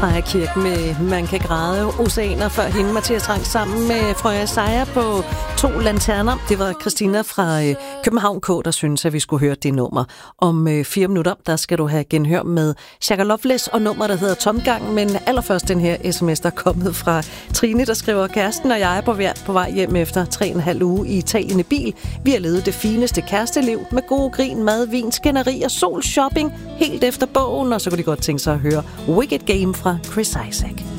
Freja Kirk med Man kan græde oceaner før hende. Mathias Rang sammen med Frøja Sejer på 2 lanterner. Det var Christina fra København K, der synes, at vi skulle høre det nummer. Om 4 minutter, der skal du have genhør med Shaka Loveless og nummer, der hedder Tomgang. Men allerførst den her sms, der er kommet fra Trine, der skriver: Kæresten og jeg er på vej hjem efter 3,5 uge i Italien i bil. Vi har levet det fineste kæresteliv med gode grin, mad, vin, skænderi og solshopping helt efter bogen. Og så kunne de godt tænke sig at høre Wicked Game fra Chris Isaak.